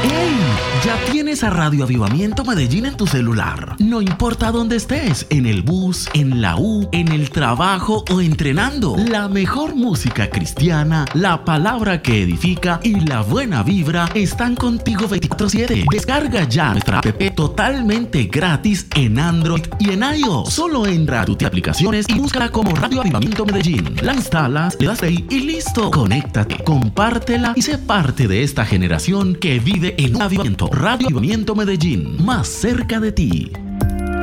¡Ey! Ya tienes a Radio Avivamiento Medellín en tu celular. No importa dónde estés, en el bus, en la U, en el trabajo o entrenando. La mejor música cristiana, la palabra que edifica y la buena vibra están contigo 24/7. Descarga ya nuestra app totalmente gratis en Android y en iOS. Solo entra a tu aplicaciones y búscala como Radio Avivamiento Medellín. La instalas, le das play y listo. Conéctate, compártela y sé parte de esta generación que vive en un avivamiento. Radio Avivamiento Medellín, más cerca de ti.